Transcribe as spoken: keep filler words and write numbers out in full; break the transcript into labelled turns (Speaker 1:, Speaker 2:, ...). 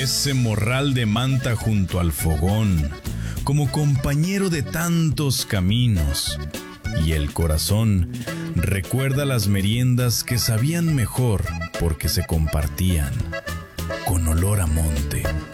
Speaker 1: ese morral de manta junto al fogón, como compañero de tantos caminos. Y el corazón recuerda las meriendas que sabían mejor porque se compartían, con olor a monte.